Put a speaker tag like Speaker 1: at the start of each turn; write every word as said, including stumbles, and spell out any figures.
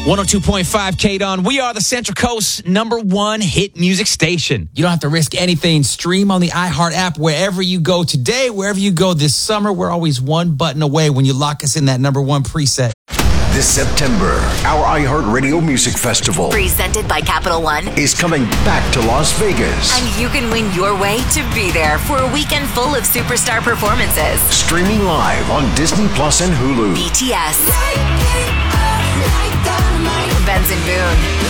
Speaker 1: one oh two point five K-Don. We are the Central Coast's number one hit music station. You don't have to risk anything. Stream on the iHeart app wherever you go today, wherever you go this summer. We're always one button away when you lock us in that number one preset.
Speaker 2: This September, our iHeartRadio Music Festival,
Speaker 3: presented by Capital One,
Speaker 2: is coming back to Las Vegas.
Speaker 3: And you can win your way to be there for a weekend full of superstar performances.
Speaker 2: Streaming live on Disney Plus and Hulu.
Speaker 3: B T S, Benson Boone,